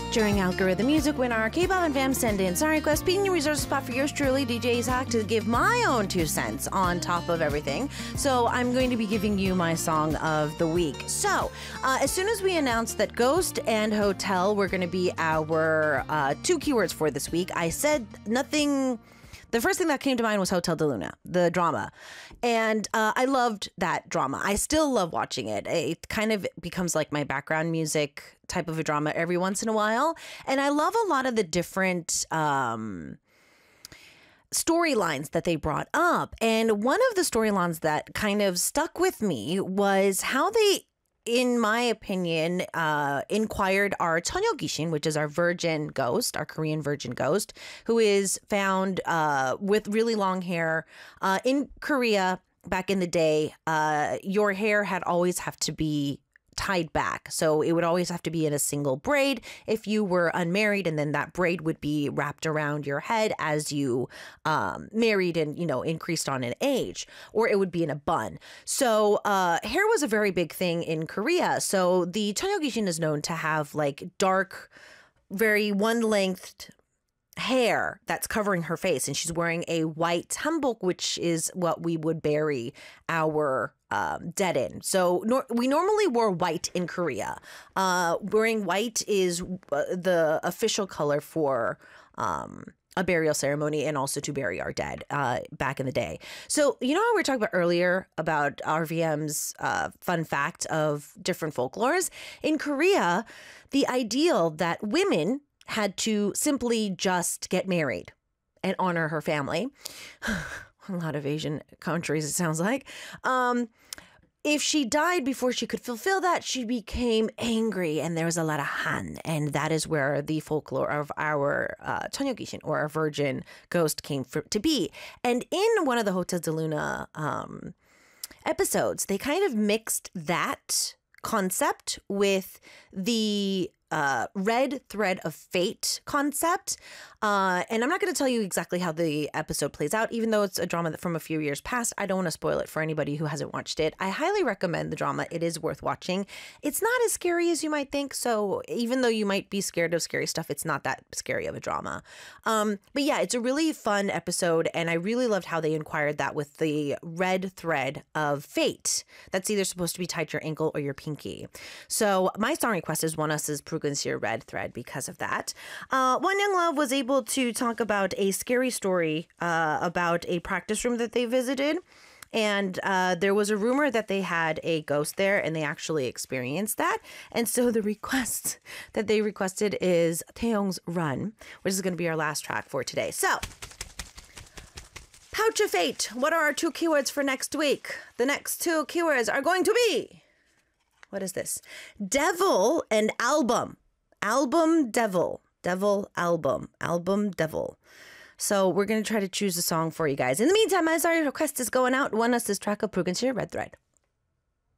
During Algorithm Music, when our K-pop and fam send in song requests, picking a resource spot for yours truly, DJ Ishak, to give my own 2 cents on top of everything. So I'm going to be giving you my song of the week. So as soon as we announced that Ghost and Hotel were going to be our 2 keywords for this week, I said nothing. The first thing that came to mind was Hotel de Luna, the drama. And I loved that drama. I still love watching it. It kind of becomes like my background music type of a drama every once in a while. And I love a lot of the different storylines that they brought up. And one of the storylines that kind of stuck with me was how they, in my opinion, inquired our Cheonyo Gishin, which is our virgin ghost, our Korean virgin ghost, who is found with really long hair. In Korea, back in the day, your hair had always have to be tied back. So it would always have to be in a single braid if you were unmarried, and then that braid would be wrapped around your head as you married and, you know, increased on in age, or it would be in a bun. So hair was a very big thing in Korea. So the Cheonyo Gishin is known to have like dark, very one-lengthed hair that's covering her face, and she's wearing a white hanbok, which is what we would bury our dead in. So we normally wore white in Korea. Wearing white is the official color for a burial ceremony and also to bury our dead back in the day. So, you know how we were talking about earlier about RVM's fun fact of different folklores? In Korea, the ideal that women had to simply just get married and honor her family. A lot of Asian countries, it sounds like. If she died before she could fulfill that, she became angry, and there was a lot of han, and that is where the folklore of our Cheonyo Gishin, or our virgin ghost, came to be. And in one of the Hotel de Luna episodes, they kind of mixed that concept with the red thread of fate concept. And I'm not going to tell you exactly how the episode plays out, even though it's a drama from a few years past. I don't want to spoil it for anybody who hasn't watched it. I highly recommend the drama. It is worth watching. It's not as scary as you might think. So even though you might be scared of scary stuff, it's not that scary of a drama. But yeah, it's a really fun episode. And I really loved how they inquired that with the red thread of fate. That's either supposed to be tied to your ankle or your pinky. So my song request is One Us's Your Red Thread because of that. One Young Love was able to talk about a scary story about a practice room that they visited. And there was a rumor that they had a ghost there, and they actually experienced that. And so the request that they requested is Taeyong's Run, which is going to be our last track for today. So, Pouch of Fate. What are our 2 keywords for next week? The next 2 keywords are going to be, what is this? Devil and album. Album, devil. Devil, album. Album, devil. So we're going to try to choose a song for you guys. In the meantime, as our request is going out, One Us's track of Your Red Thread.